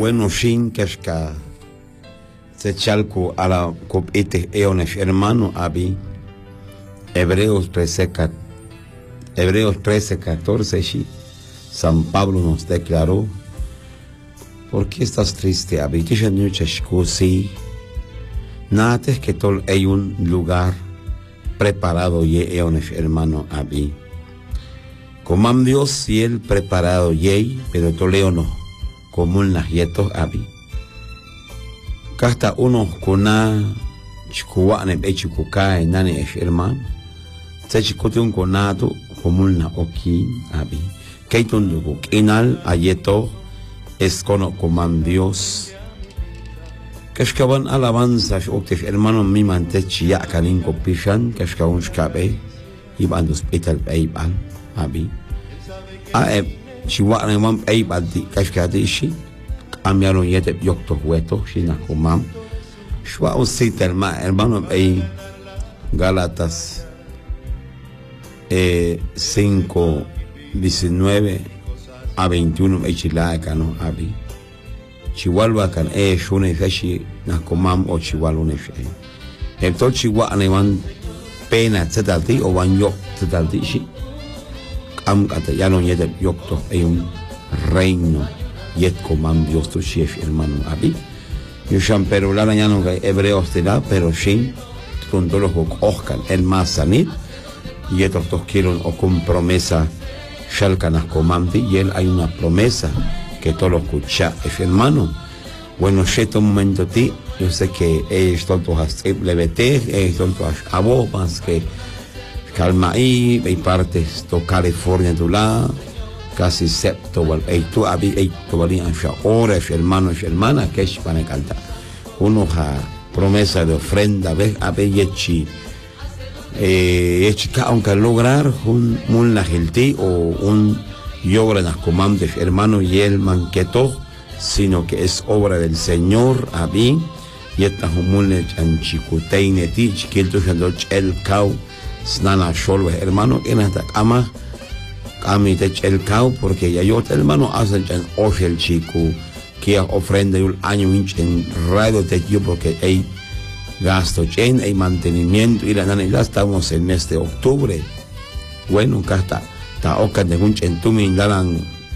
bueno shin kashka se chalco a la copete eones hermano abi Hebreos 13:14 sí. San Pablo nos declaró: ¿por qué estás triste, abi? Sí. Nada es que todo hay un lugar preparado y eones hermano abi. Comam Dios y él preparado y pero toleo no común las yetos abi. Casta uno kuna chikuane bechukuka nani es hermano. Se chikote un conato común la oki abi. Keitun dugu inal ayeto es cono comam Dios. Kashkaban alabanzas octes hermano mi mante chia kanin kopishan kashkawun shkabe iban dos petal beiban abi. Chihuahua ne mam badi kashkadi shi cambiaron yete yokto hueto shina kumam. Shwa usita hermano Gálatas 5:19-21 echila kano abi. Chihuahua kan shune feshi na kumam o chihuahua ne fe. Entonces Chihuahua ne man pena tsetati o van yok tsetati shi. Ya no yete yokto hay un reino yet comam Dios tu chef hermano abi. Yo sham pero la ya no hebreos te da pero shin con todos los oscan el más sanit y estos dos quieren o con promesa shalkanas comandi y él hay una promesa que todos los escucha es hermano. Bueno, este momento ti yo sé que esto tú has levete esto tú has abo más que calma ahí, hay partes de California tu lado, casi septo, hay tu abi, hay tu valían ya horas, hermanos y hermanas, que es para cantar. Uno ha promesa de ofrenda, ves, abi yechi, aunque lograr un la gente o un yogra las comandes, hermano y el manqueto, sino que es obra del Señor, abi, y esta humulne chanchicuteine ti, chiquito chandoch el cau. Snana sholwe hermano en esta cama tech el cao porque ya yo hermano hacen en oshel chico que ofrenda un año en radio te yo porque hay gasto chen hay mantenimiento y la nana ya estamos en mes de octubre. Bueno acá está oca de un chentumin dalan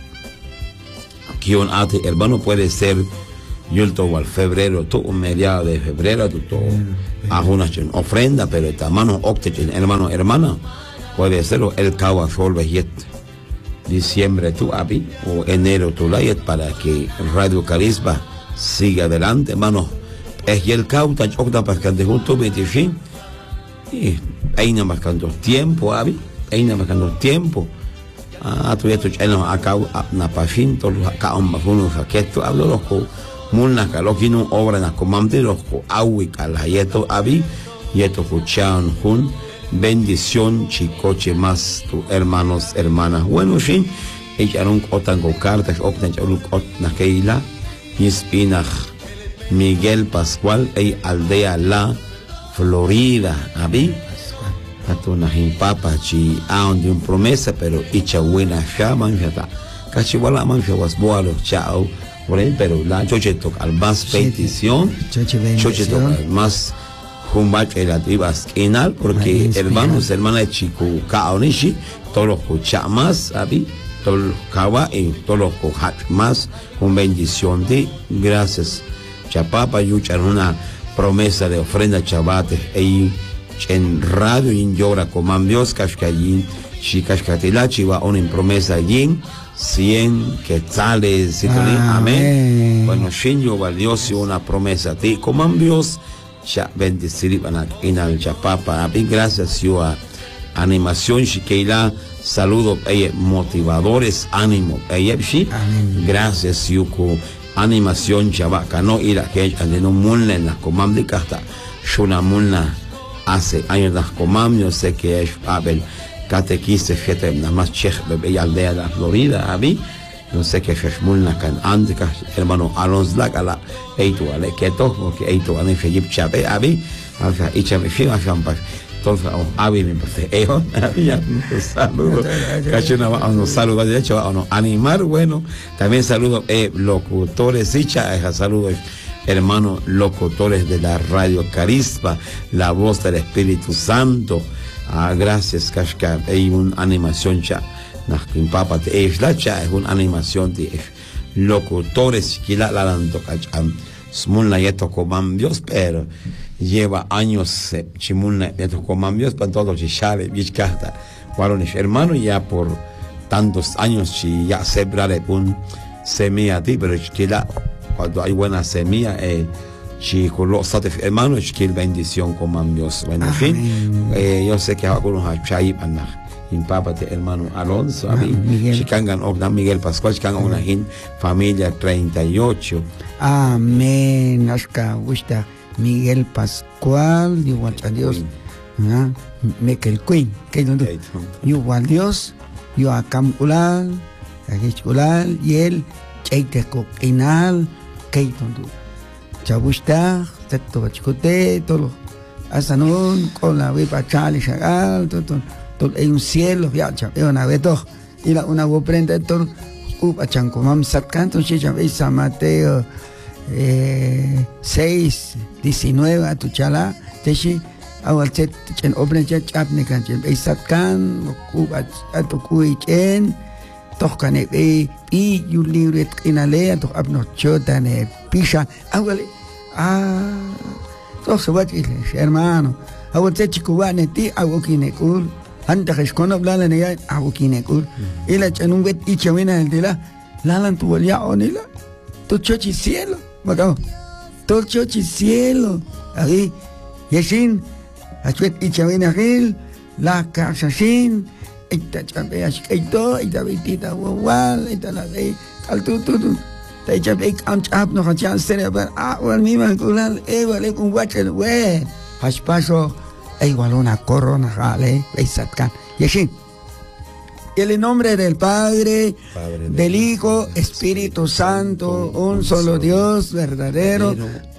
que un ate hermano puede ser yo todo al febrero, todo mediado de febrero, todo a una ofrenda, pero esta mano octechen, hermana, puede serlo el cabo a yet. Diciembre tu abi, o enero tu layet, para que Radio Carisma siga adelante, hermano. Es el cabo, ta octa pascante junto, 25, y peina marcando tiempo, abi, peina marcando tiempo. Tu ya tu cheno acá, na pachin, todos acá, un bafuno, saqueto, hablo loco. Mulna kalokinu obra na comamde los awi kalayeto abi yeto kuchan hun bendición chicoche más tu hermanos hermanas bueno shin echaron otango cartas optan charun na keila Nispinach Miguel Pascual aldea La Florida abi atuna hin papa chi aon de un promesa pero icha buena shaman jata cachiwala man was boalo chao pero la choche toca al más petición, choche toca al más jumbacho relativas inal, porque hermanos, hermanas de chico, kaonishi, todos los kuchamas, abi, todos los kawa y todos los más, con bendición de gracias. Chapapa yuchan una promesa de ofrenda chabate, en radio y en llora coman Dios, kashkayin, shikashkatilachi va una promesa yin. 100 quetzales, amén. Bueno, Shinyo valioso una promesa ti, como Dios ya bendecir para inal chapapa. Gracias yo a animación Shikeila, saludo motivadores, ánimo. Gracias yo con animación chabaca no ir a que no mulna en las comandas hasta shuna mulna hace años las comandas, yo sé que es Abel. Catequista fete nada más chech bebé aldea de Florida abi no sé qué es mulna can antes hermano Alonso la cala eito ale keto porque eito ane feyip chape abi alfa icha me fima champa Entonces, Avi me protege. Saludos. Nos saluda, de hecho, a animar, bueno. También saludo locutores, saludos, hermanos locutores de la Radio Carisma, la voz del Espíritu Santo. Gracias, Kashka. Hay una animación ya. Es una animación de locutores que la lanto cacham. Smulna yeto coman Dios, pero lleva años chimulna yeto coman Dios para todos los chishale bichkata varones hermano ya por tantos años si ya sembraré un semilla ti pero chila cuando hay buena semilla si con los hermano es bendición coman Dios bueno en fin yo sé que algunos achai panah impápate hermano Alonso a mí chicangan ogna Miguel Pascual chicangan una familia 38. Amén. Ashka gusta Miguel Pascual, igual a Dios. Michael Queen, que no igual Dios, yo a Camculal, a Gisculal, y él, Cheite Coquinal, que no Chabusta, Teto Bachicote, todo. Hasta no con la vipa Charlie Chagal, todo hay un cielo, ya, una vez todo. Y la una prende todo. Chanco mam sacanto chicha San Mateo 6:19 a tu chala teshi awal set chen obren chet apne kan chen satkan a tu kuichen tohkan e yu libret inale to abno chota ne pisha awal to se wat hermano awal set chikubane ti awokine kul anta khashkono blala ne ya awokine kul ila chanun wet ichawina el dila lalan tu ya onila tu chochi cielo macao tu chochi cielo ahí yashin achwet ichawina gil la kasashin ita chambe ashkaito ita bitita wal ita la de kaltu tu ta chambe am chap no khachan sere ba wal mi man kulal wale kun wachel we hashpaso igual una corona jale beisatkan yashin. En el nombre del Padre, del Hijo, Espíritu Santo, un solo Dios verdadero.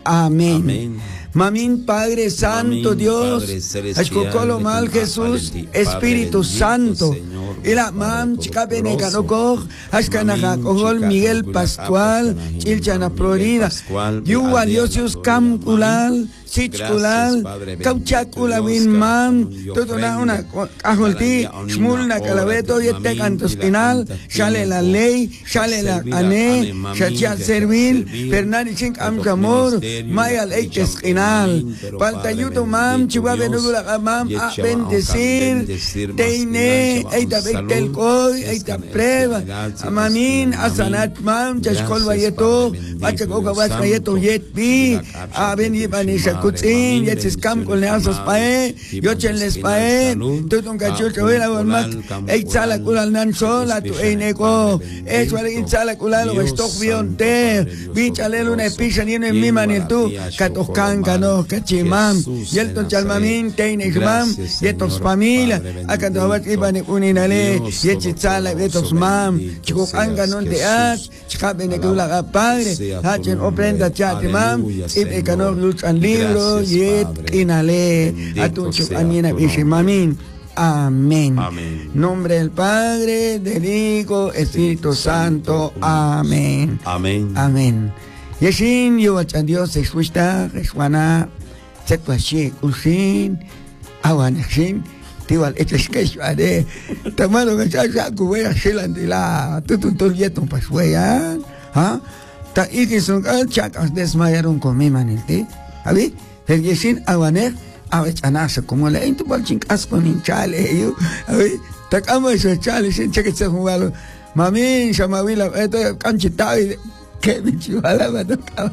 Amén. Mamín, Padre Santo, Dios, Ashkokolo Mal Jesús, Espíritu Santo. Y la mam chicapene canocoj, Ashkanajacojol Miguel Pascual, Chilchana Florida, Yuwa Diosius Camculal, Sichculal, Cauchacula Winman, Totona una Ajolti, Shmulna Calabeto, Yete Cantos Final, Shale la ley, Shale la Ané, Shachia Servil, Fernández Amcamor, Maya Leites Final, Paltayuto Mam, Chihuahua Mam, a bendecir, Teine, Eita Bectel Coy, Eita Prueba, Amamin, Asanat Mam, Chascol Valleto, Pachacoca Vascayeto Yetpi, a Benibanisha Kutzin, Yetis Cam con Leazos Pae, Yocheles Pae, Tutun Cachucho, Mat, Eitzala Kulal Nansola, tu Eineco, Eswale Itzala Kulal, Stock Bionte, Bichalelo, una epicha ni en mi maniltu, Catoscan, Cano, Cachimam, Yelton Chalmamin, Teinexmam, Yetos Familia, Acatobat Iban Uninale, Yechitzala, Yetos Mam, Chicoanga non de Ach, Chicabenecula Padre, Hachen Oprenda Chatimam, Ipecano Luz and Libro, Yet Inale, Atucho Anina Bishimamin. Amén. Amén. Nombre del Padre, del Hijo, Espíritu Santo. Amén. Amén. Amén. Yeshin, Yuachan Dios, Expuesta, Exwana, Setwashi, Ushin, Awanashin, Tiwal, Eteskeshwade, Tamaro, Gachakuya, Shilandila, Tutun Yeton Paswayan, ¿ah? Ta Ikisun, Chakas desmayaron con mi manilti, ¿habí? El Yeshin, Awaner, Avechanasa, como la Intubal Asco Ninchale, yo, ¿habí? Takama es Chale, sin chequete jugado, Mami, Shamavila, Canchitavi, que me chivala me tocaba.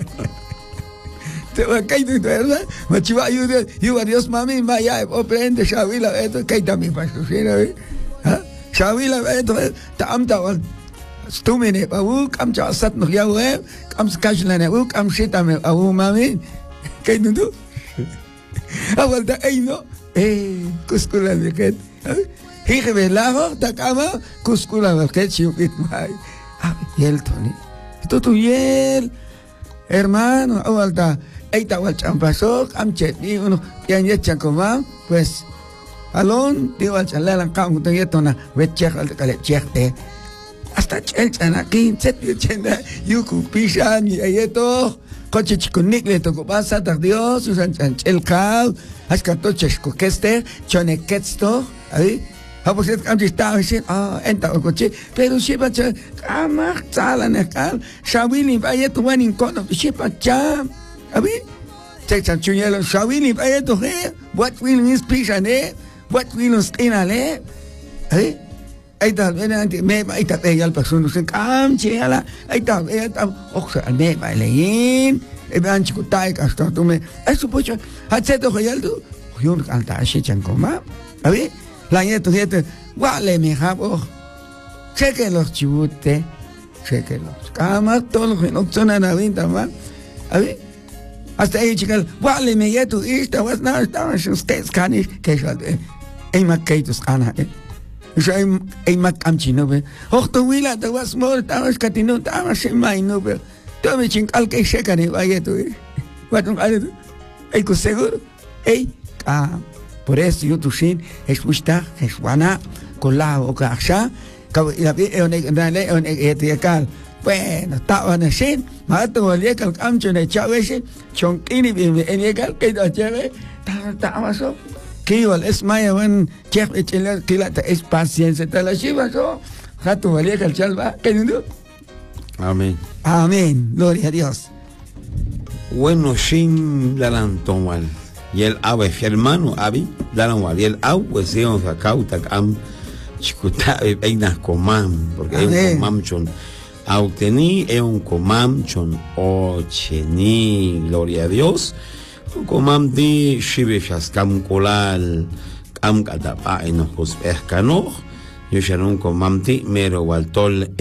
Te va a caer, ¿verdad? Me chiva ayuda, yo Dios mami, vaya, prende Shavila, esto, que también para su fiera, Shavila, esto, tamta, stumine, kam chasat no ya, kam skashlane, kam shitame, mami, que tú. Aguanta, no, cuskula de que, hije de lago, takama, cuskula de que chupit, y el Tony. Tu yel, hermano, aguanta, ahí está el champasó, amche, y uno, ya ni chacomán, pues, alón, digo al chalala, cam, tenía tona, vechech, al calechete, hasta chelchan aquí, chenda, yuku, pishan, y ahí todo, coche chiconik, le tocó pasar, Dios, usan chelcal, hasta tochesco, que este, chonequesto, ahí, pues estaba diciendo, entra el coche, pero si va a amar, sala, necal, Shawili, vaya tu buen incono, si va a ver, te chanchuñelo, Shawili, vaya tu re, what will is pishan, what will is inale, ahí está, me va a estar ella al paso, no sé, chéala, ahí está, ojo, me va a leer, van chicotai, hasta tú me, eso pues, hace todo el tú, yo no canta, así chancoma, a ver. La nieto, guale, mi jabo, cheque los chibutes, cheque los camas, todos los que no son a la venta, man. A ver, hasta ahí, chicas, guale, mi nieto, esta was nada, estaban ustedes canis, que es hay más que tus canas, yo hay más camchino, ojo, huila, te vas mor, estabas catino, estabas en maino, pero todo me chingal que checan, vaya tú, hay que seguro, por eso yo tu sin es gusta es buena con la boca allá que la vi en etical bueno estaban así más todo el día que el camcho de Chávez chonquini en etical que lo lleve estaba eso que igual es más buen chef que la es paciencia te la lleva eso jato valía que el chalva que no amén amén gloria a Dios bueno sin la lantomal y el ave hermano abi dalan y el agua se on cauta am chicuta einas comam porque es un comam chon auteni es un comam chon ocheni gloria a Dios un comam di shibeshas cam colal cam catapa en ojos escano yo ya un comam ti mero waltol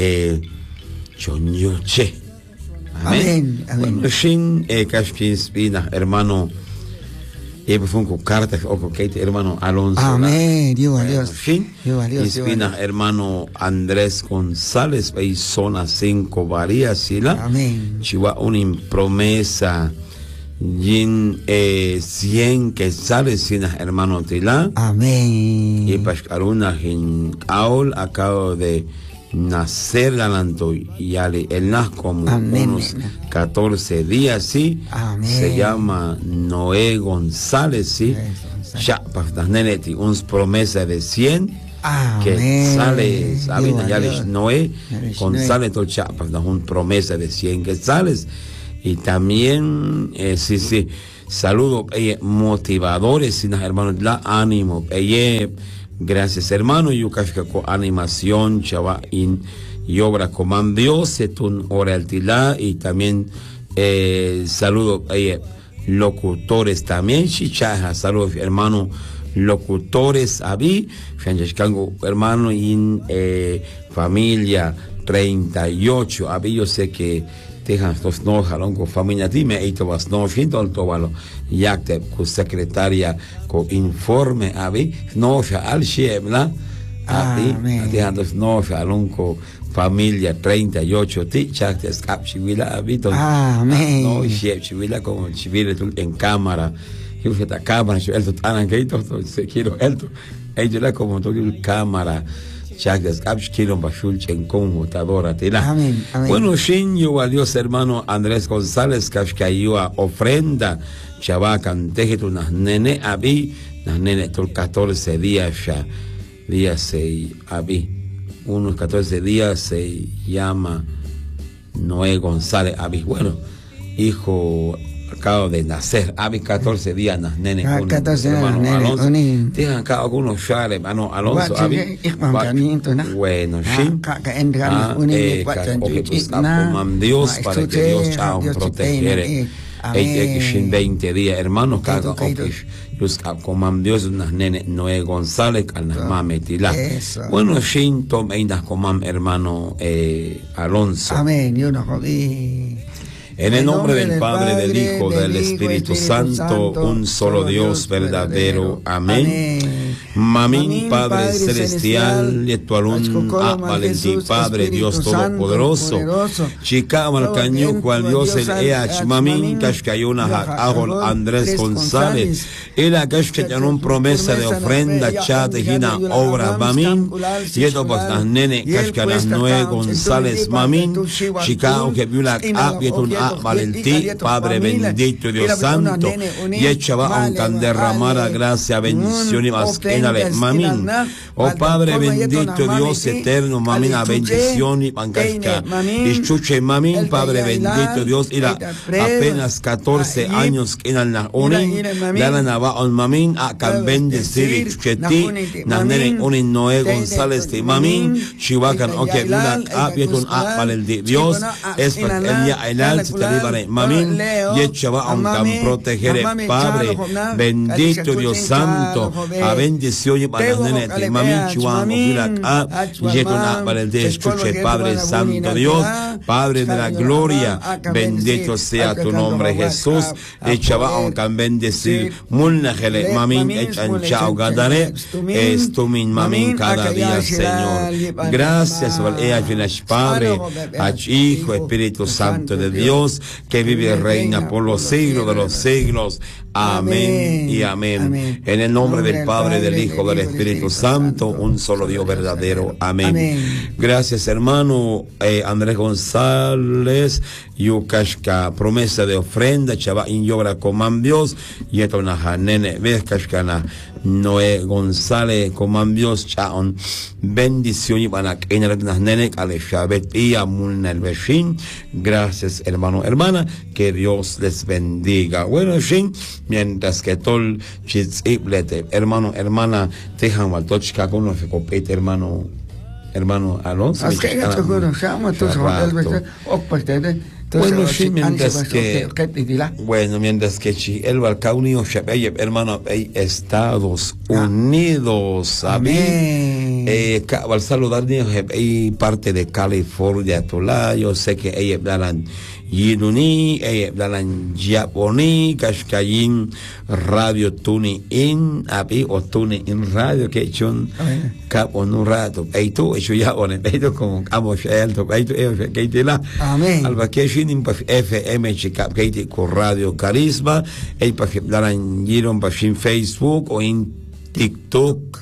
chonyoche amén amén shin kashkis bina hermano y fue con cartas o con Kate, hermano Alonso. Amén, Dios, Dios. Espina, hermano Andrés González, y zona 5 varía, ¿sila? Amén. Chihuahua, una promesa, yin 100 que sale, sin hermano Tila. Amén. Y Pascaruna, en Aul, acabo de nacer galanto y el nas como amén, unos 14 días, sí. Amén. Se llama Noé González, sí. Ya, para neneti, unas promesas de 100 amén. Que sale, saben, ya les Noé González, ya, para una promesa de 100 que sales. Y también, sí, saludo, motivadores, sin hermanos, la ánimo, gracias hermano, yo café con animación, chava y obra como Dios, setun oraltilá y también saludo locutores también, chichaja, saludo hermano locutores, abi, hermano y familia 38, abi, yo sé que tejan estos no jalón con familia dime esto vas no fin todo tobalo yakte con secretaria con informe abi no al shebla abi tejan los no jalón con familia 38 ti chakte escap chivila abi todo no sheb chivila como chivila en cámara yo que ta cámara yo el totan que todo se quiero el ellos la como todo cámara Chagdas Abshkilon Bashul en computadora tela. Amén, amén. Bueno, Shin yo a Dios hermano Andrés González Kashkayua ofrenda Chabacan Tejetu nas nene abi nas nene tol 14 días ya días se abi unos 14 días se llama Noé González abi bueno hijo acabo de nacer, habí 14 días nas nene con 14 hermano nene, Alonso. Tienen acá algunos share, hermano Alonso, habí. Bueno, sí. Con Dios para que Dios chao protegiere. 20 días, hermanos, caga los con Dios nas nene Noé González, canas mame tila. Bueno, shin tom einas con hermano Alonso. Amén, yo no jodí. En el nombre del Padre, del Hijo, del Espíritu Santo, un solo Dios verdadero. Amén. Mamín, Padre celestial, y tu alumno, Valentín, Padre, Dios todopoderoso, Chica, Malcaño, cual Dios el Each, Mamín, Cascayuna, Ajol, Andrés González, era Cascayanón promesa de ofrenda, Chatejina, obra, Mamín, y esto pues las nene, Cascanas Noé González, Mamín, Chica, que viula, Apietun, Valentín, Padre bendito, Dios santo, y echaba un can derramara gracia, bendición y más enale, Mamín, oh Padre bendito, Dios eterno, Mamín, a bendición y pancasca, y chuche, Mamín, Padre bendito, Dios, era apenas 14 años que eran las unin, la nava on Mamín, a can bendecir, chucheti, nanere, unin Noé González, de Mamín, chihuacan, ok, viula, apietun, Valentín, Dios, es para el día el alto, te libare, Mamín, y echaba un can proteger, Padre bendito, Dios santo, a bendición y para nene, Mamín, chihuahua, yetona, para el escuche, Padre santo, Dios, Padre de la gloria, bendito sea tu nombre, Jesús, echaba un can bendecir, mulnajele, Mamín, echan chao, gadare, es tu min, Mamín, cada día, Señor. Gracias, Padre, a Hijo, Espíritu Santo de Dios, que vive y reina por los siglos de los siglos. Amén y amén. En el nombre del Padre, del Hijo, del Espíritu Santo, un solo Dios verdadero. Amén. Gracias, hermano Andrés González, Yukashka, promesa de ofrenda, chava in yobra coman Dios, y esto na nene, ves kashkana, Noé González, coman Dios, chaon, bendición y van a las nene, ale shabet y amulna el vecino. Gracias, hermano, hermana, que Dios les bendiga. Bueno, shin, mientras que tol chitziblete, hermano, hermana, tejan waltochka con los copete, hermano Alonso. Bueno, sí, mientras que el Balcaunio, hermano, Estados Unidos, amén. Al saludar, parte de California, yo sé que ellos hablan Yiduni, hablan japoní, Kashkayin, radio Tuni In, o Tuni In Radio, que he hecho un capo en un rato. Esto, hecho ya, esto como amos, esto, que te la, alba que FM Chicap, que con Radio Carisma, para que hablan Giron, para Facebook o en TikTok,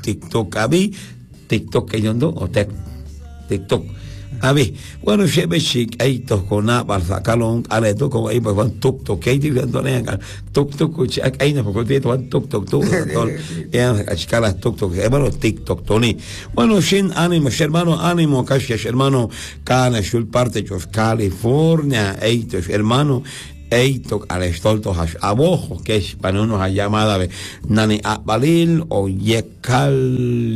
TikTok que yo ando, o TikTok. A ver, bueno, lleve chic, ahí tocona, para sacarlo un areto, como ahí, pues, tuk, que ahí te voy a tuk, ahí no, porque te van tuk, a chicar las tuk, hermano, TikTok, Tony. Bueno, sin ánimo, hermano, ánimo, casi, hermano, Cana, Shul, parte de California, hermano, Eitok al estolto hash abojo, que es para unos a llamada de Nani Abalil o Yekal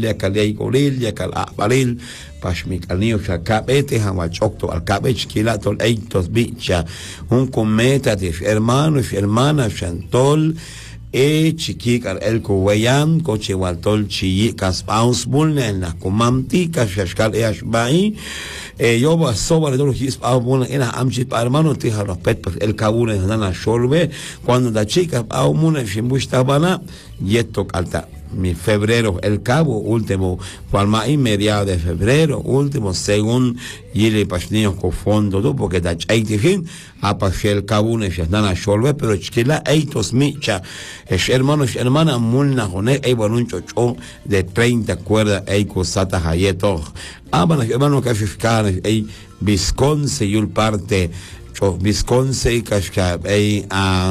Abalil, Pashmik al niño Shakabete, Hamachocto al Cabech, Kilatol, Eitos Bicha, un cometa de hermanos y hermanas, Shantol, chiquik al el Kuwayan, coche waltol chiyicas paus bulne en la comantica, Shashkal Eashbai. Yo va sobre todos los aún en amchit para hermano tija los pet el cabune en la shorbe cuando la chica aún en shimbustabana yeto alta mi febrero el cabo último palma y media de febrero último según yile pasnios con fondo do porque da chaitin a pasar el cabune ya nana shorbe pero chiquila eitos micha es hermana mulna jone hay un chochón de 30 cuerdas hay cosata hayeto hermano que hay Visconce y un parte Visconce y Casca hay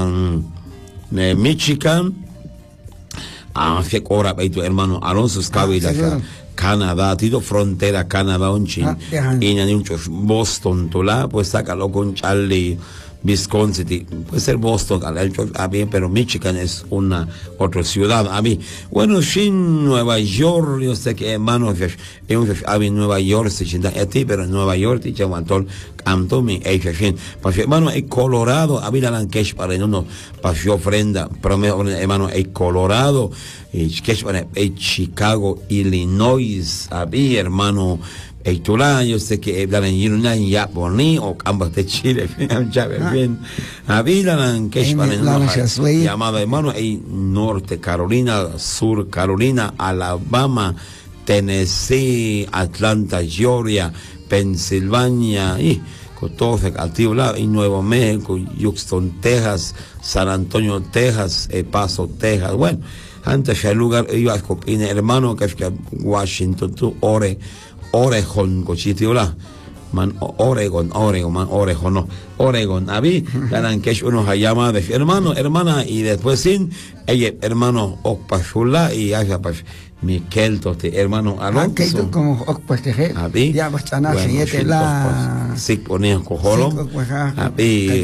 Michigan que cobra tu hermano Alonso Scavilla Canadá tido frontera Canadá un chin y en Boston tola pues sácalo con Charlie Visconsin, puede ser Boston, pero Michigan es una otra ciudad. A mí, bueno, sin Nueva York, yo sé que hermanos, en Nueva York, pero en Nueva York, y Chaguantol, Antomi, hermano, en Colorado, a mí la lanquesh para uno, para yo ofrenda, prometo, hermano, en Colorado, en Chicago, Illinois, a mí, hermano, Eitulá, yo sé que hablan en Yunna, ya poní, o ambas de Chile, ya bien. Habilan, que es llamado hermano, hay Norte Carolina, Sur Carolina, Alabama, Tennessee, Atlanta, Georgia, Pensilvania, y con todos activos lados, y Nuevo México, Houston, Texas, San Antonio, Texas, El Paso, Texas, bueno, antes el lugar iba a escopir hermano, que es que Washington, tú, Oregon, cochitiola, man, Oregon, man, Oregon, Abi, ganan que es unos llama de hermano, hermana, y después sin, ella, hermano, Okpashula, y allá, pues, Miquel, hermano Alonso. Que tú como Okpasteje, Abi, ya vas a nacer, y te la. Sí, ponían cojolo. Abi,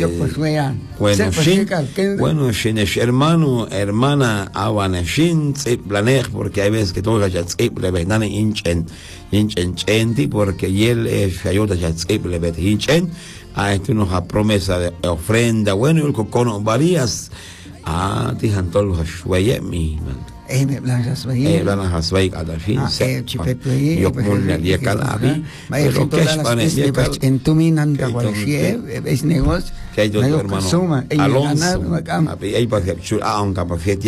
bueno, sin hermano, hermana, Awaneshin, Planej, porque hay veces que todos ya le ven hinchen, porque él es ayuda ya le ven hinchen, a esto nos ha promesa de ofrenda, bueno, y el cocono varías, dijan todos los ashueyes, mi me blancas ahí, al fin, yo con la día cada vez, pero que es para el en tu minanta cualquier es negocio, que hay dos hermanos, Alonso, ahí para que aunque para que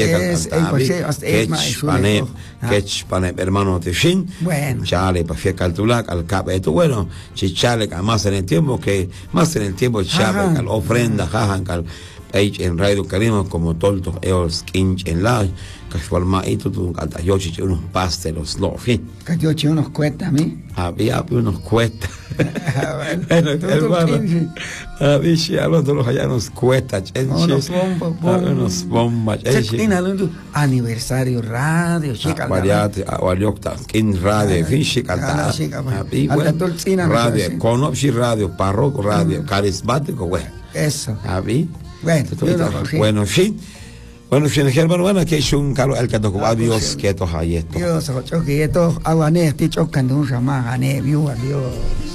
tiene hermano de Shin, chale para que calcular al cabeto, bueno, chichale más en el tiempo chale al ofrenda, jajan en Radio Karima como toltos ellos kinch en la casualma y tú canta yo chiche unos pastelos lo fin que yo chiche unos cuetas a mí había unos cuetas hermano había a los allá nos cuetas unos bombas aniversario radio chica variate variocta kin radio fin chica radio conopsi radio parroco radio carismático güey eso bueno, sí. Bueno, si hermano, que es un caro el que tocó Dios que esto hay esto. Dios, que esto aguanés, te chocan de un ramá, gané, vio, adiós.